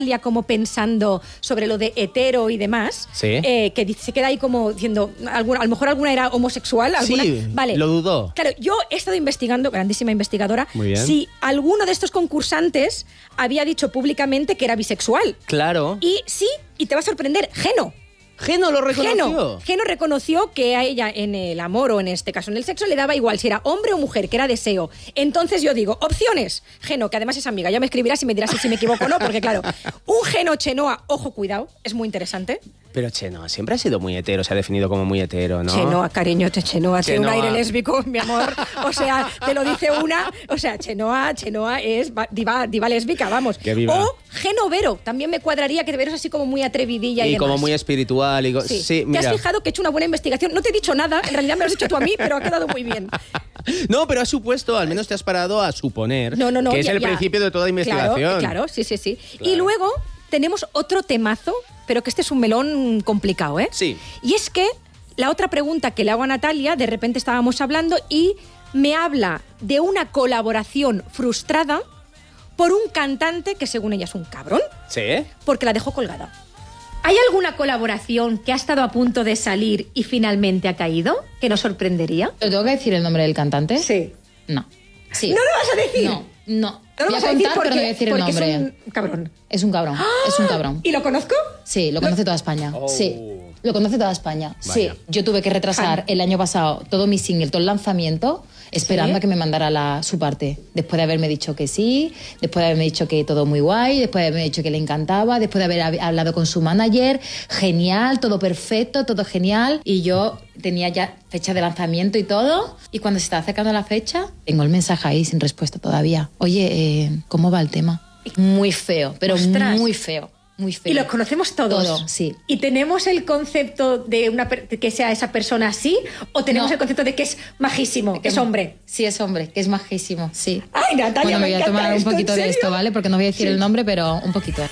como pensando sobre lo de hetero y demás, que se queda ahí como diciendo, a lo mejor alguna era homosexual. ¿Alguna? Sí, vale. Lo dudó. Claro, yo he estado investigando, grandísima investigadora, si alguno de estos concursantes había dicho públicamente que era bisexual. Claro. Y sí, y te va a sorprender, Geno. Geno lo reconoció. Geno reconoció que a ella en el amor o en este caso en el sexo le daba igual si era hombre o mujer, que era deseo. Entonces yo digo, opciones. Geno, que además es amiga, ya me escribirás y me dirás si me equivoco o no, porque claro, un Geno Chenoa, ojo, cuidado, es muy interesante. Pero Chenoa siempre ha sido muy hetero, se ha definido como muy hetero, ¿no? Chenoa, cariño, Chenoa tiene un aire lésbico, mi amor. O sea, te lo dice una. O sea, Chenoa es diva lésbica, vamos. Que viva. O Geno Vero, también me cuadraría, que Vero es así como muy atrevidilla y demás. como muy espiritual. Sí, mira. ¿Te has fijado que he hecho una buena investigación? No te he dicho nada, en realidad me lo has dicho tú a mí, pero ha quedado muy bien. No, pero has supuesto, al menos te has parado a suponer, no, que es el principio de toda investigación. Claro, sí. Claro. Y luego tenemos otro temazo, pero que este es un melón complicado, ¿eh? Sí. Y es que la otra pregunta que le hago a Natalia, de repente estábamos hablando y me habla de una colaboración frustrada por un cantante que según ella es un cabrón. ¿Sí? Porque la dejó colgada. ¿Hay alguna colaboración que ha estado a punto de salir y finalmente ha caído? ¿Que nos sorprendería? ¿Te tengo que decir el nombre del cantante? Sí. No. Sí. ¿No lo vas a decir? No. No lo voy vas a a decir contar, pero no voy a decir el nombre. Es un cabrón. Es un cabrón. Es un cabrón. ¿Y lo conozco? Sí, lo conoce toda España. Oh. Sí. Lo conoce toda España. Vaya. Sí. Yo tuve que retrasar el año pasado todo mi single, todo el lanzamiento, esperando a que me mandara su parte. Después de haberme dicho que sí, después de haberme dicho que todo muy guay, después de haberme dicho que le encantaba, después de haber hablado con su manager, genial, todo perfecto, todo genial. Y yo tenía ya fecha de lanzamiento y todo. Y cuando se está acercando la fecha, tengo el mensaje ahí sin respuesta todavía. Oye, ¿cómo va el tema? Muy feo, pero muy feo. Muy feo. Y lo conocemos todos. Todo, sí. ¿Y tenemos el concepto de que sea esa persona así? ¿O tenemos el concepto de que es majísimo, que es hombre? Sí, es hombre, que es majísimo, sí. Ay, Natalia, bueno, me voy a tomar un poquito de esto, ¿vale? Porque no voy a decir el nombre, pero un poquito.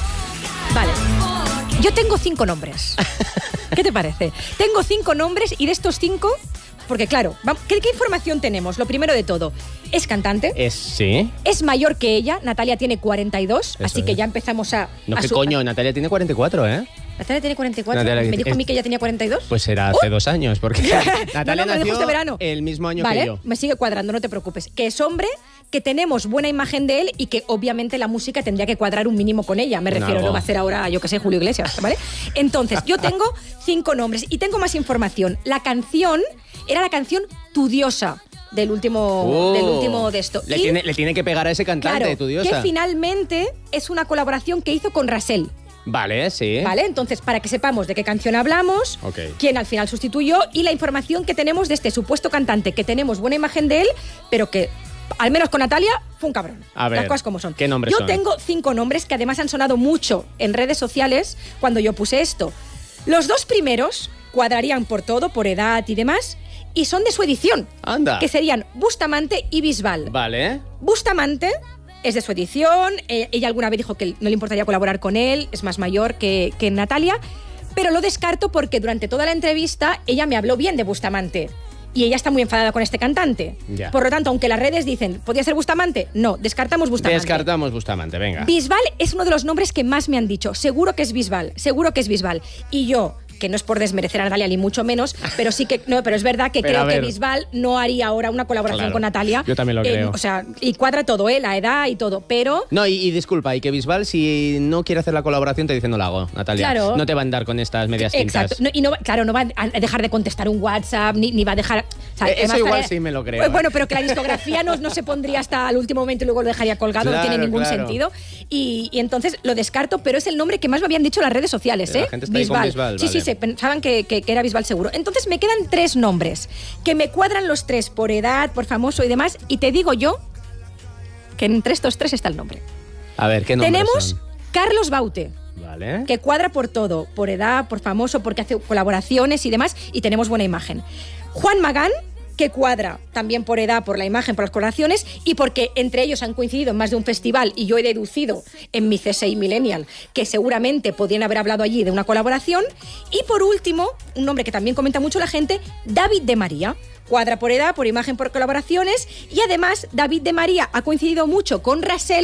Vale. Yo tengo 5 nombres. ¿Qué te parece? Tengo 5 nombres y de estos 5... Porque claro, ¿qué información tenemos? Lo primero de todo, es cantante. Sí. Es mayor que ella, Natalia tiene 42, Eso así que ya empezamos a... No, ¿qué coño? Natalia tiene 44, ¿eh? Natalia tiene 44. Natalia, ¿Me dijo a mí que ella tenía 42? Pues era hace 2 años, porque Natalia me lo dijo nació este verano. el mismo año vale, que yo. Me sigue cuadrando, no te preocupes. Que es hombre, que tenemos buena imagen de él y que obviamente la música tendría que cuadrar un mínimo con ella. Me refiero, no va a hacer ahora, yo que sé, Julio Iglesias, ¿vale? Entonces, yo tengo 5 nombres y tengo más información. La canción era la canción Tu Diosa del último de esto. Le tiene que pegar a ese cantante, claro, Tu Diosa. Que finalmente es una colaboración que hizo con Rasel. Vale, sí. Vale, entonces, para que sepamos de qué canción hablamos, quién al final sustituyó y la información que tenemos de este supuesto cantante, que tenemos buena imagen de él, pero que, al menos con Natalia, fue un cabrón. A ver, las cosas como son. ¿qué nombres son? Yo tengo 5 nombres que además han sonado mucho en redes sociales cuando yo puse esto. Los 2 primeros cuadrarían por todo, por edad y demás, y son de su edición. Anda. Que serían Bustamante y Bisbal. Vale. Bustamante es de su edición, ella alguna vez dijo que no le importaría colaborar con él, es más mayor que Natalia, pero lo descarto porque durante toda la entrevista ella me habló bien de Bustamante y ella está muy enfadada con este cantante. Ya. Por lo tanto, aunque las redes dicen, ¿podría ser Bustamante? No, descartamos Bustamante. Descartamos Bustamante, venga. Bisbal es uno de los nombres que más me han dicho, seguro que es Bisbal. Y yo, que no es por desmerecer a Natalia ni mucho menos, pero sí que no, pero es verdad que creo que Bisbal no haría ahora una colaboración con Natalia. Yo también lo creo. O sea, y cuadra todo, la edad y todo, pero... No, y disculpa, y que Bisbal, si no quiere hacer la colaboración, te dice no la hago, Natalia. Claro. No te va a andar con estas medias tintas. Exacto. No, y no va a dejar de contestar un WhatsApp, ni va a dejar... O sea, eso igual sí me lo creo. Bueno, pero que la discografía no se pondría hasta el último momento y luego lo dejaría colgado, no tiene ningún sentido. Y entonces lo descarto, pero es el nombre que más me habían dicho en las redes sociales, ¿eh? La gente está ahí con Bisbal, Sí, vale. sí, pensaban que era Bisbal seguro. Entonces me quedan 3 nombres, que me cuadran los 3 por edad, por famoso y demás, y te digo yo que entre estos 3 está el nombre. A ver, ¿qué nombres Tenemos son? Carlos Baute. Vale. Que cuadra por todo, por edad, por famoso, porque hace colaboraciones y demás, y tenemos buena imagen. Juan Magán, que cuadra también por edad, por la imagen, por las colaboraciones, y porque entre ellos han coincidido en más de un festival, y yo he deducido en mi C6 Millennial que seguramente podrían haber hablado allí de una colaboración. Y por último, un nombre que también comenta mucho la gente, David de María. Cuadra por edad, por imagen, por colaboraciones, y además David de María ha coincidido mucho con Rasel,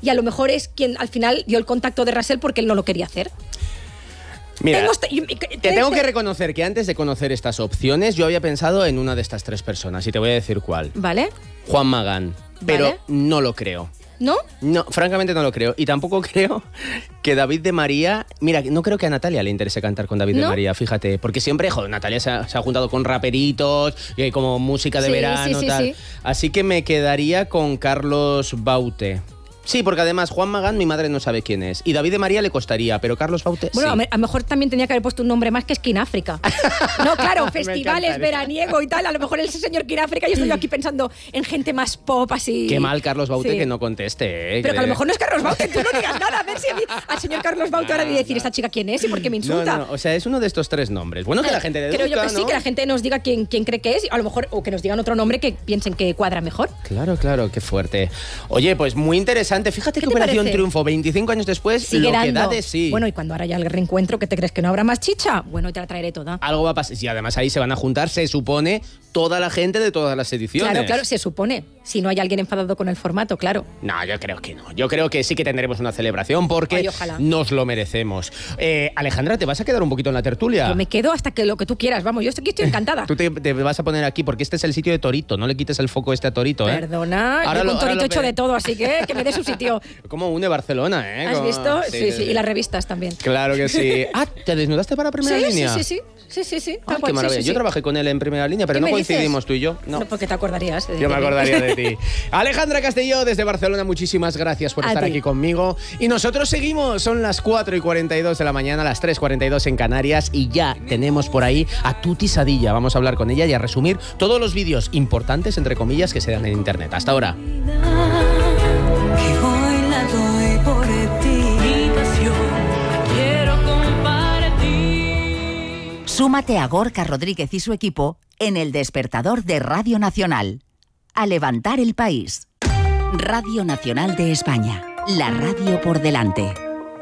y a lo mejor es quien al final dio el contacto de Russell porque él no lo quería hacer. Mira, te tengo que reconocer que antes de conocer estas opciones yo había pensado en una de estas 3 personas y te voy a decir cuál. ¿Vale? Juan Magán, pero Vale. no lo creo. ¿No? No, francamente no lo creo. Y tampoco creo que David de María... Mira, no creo que a Natalia le interese cantar con David de María, fíjate. Porque siempre, joder, Natalia se ha juntado con raperitos, y como música de verano, tal. Sí. Así que me quedaría con Carlos Baute. Sí, porque además Juan Magán mi madre no sabe quién es. Y David de María le costaría, pero Carlos Baute bueno, sí. A lo mejor también tenía que haber puesto un nombre más que Skin África. No, claro, festivales, veraniego y tal. A lo mejor ese señor Skin África, yo estoy aquí pensando en gente más pop, así... Qué mal Carlos Baute que no conteste, Pero que a lo mejor no es Carlos Baute, tú no digas nada. A ver si al señor Carlos Baute ahora de decir, ¿esta chica quién es y por qué me insulta? No, o sea, es uno de estos 3 nombres. Bueno, que la gente deduzca, creo yo que ¿no? sí, que la gente nos diga quién cree que es, a lo mejor, o que nos digan otro nombre que piensen que cuadra mejor. Claro, qué fuerte. Oye, pues muy interesante. Fíjate que Operación Triunfo, 25 años después, sigue lo dando. que da de sí. Bueno, y cuando ahora ya el reencuentro, ¿qué te crees? ¿Que no habrá más chicha? Bueno, te la traeré toda. Algo va a pasar. Y además ahí se van a juntar, se supone, toda la gente de todas las ediciones. Claro, se supone. Si no hay alguien enfadado con el formato, claro. No, yo creo que no. Yo creo que sí que tendremos una celebración porque ojalá. nos lo merecemos. Alejandra, ¿te vas a quedar un poquito en la tertulia? Yo me quedo hasta que lo que tú quieras. Vamos, yo aquí estoy encantada. Tú te vas a poner aquí porque este es el sitio de Torito. No le quites el foco a Torito, ¿eh? Perdona, yo con Torito he hecho de todo, así que me dé su sitio. Como une Barcelona, ¿eh? ¿Has visto? Sí. Y las revistas también. Claro que sí. Ah, ¿te desnudaste para Primera Línea? Sí. Ay, qué maravilla. Yo trabajé con él en Primera Línea, pero no coincidimos tú y yo. No, porque te acordarías. Yo me acordaría de ti. Alejandra Castelló, desde Barcelona, muchísimas gracias por estar aquí conmigo. Y nosotros seguimos, son las 4:42 de la mañana, las 3:42 en Canarias, y ya tenemos por ahí a Tuti Sadilla. Vamos a hablar con ella y a resumir todos los vídeos importantes, entre comillas, que se dan en internet. Hasta ahora. Súmate a Gorka Rodríguez y su equipo en El Despertador de Radio Nacional. A levantar el país. Radio Nacional de España. La radio por delante.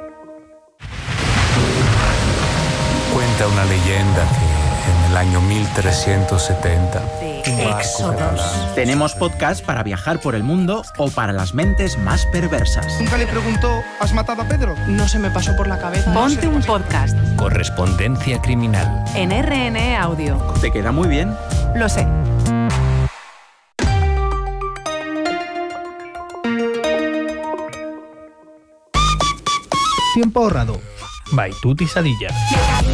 Cuenta una leyenda que en el año 1370... Éxodos. Tenemos podcast para viajar por el mundo o para las mentes más perversas. Nunca le preguntó, ¿has matado a Pedro? No se me pasó por la cabeza. Ponte un podcast. Correspondencia criminal. En RN Audio. ¿Te queda muy bien? Lo sé. Tiempo ahorrado. By Tuti Sadilla.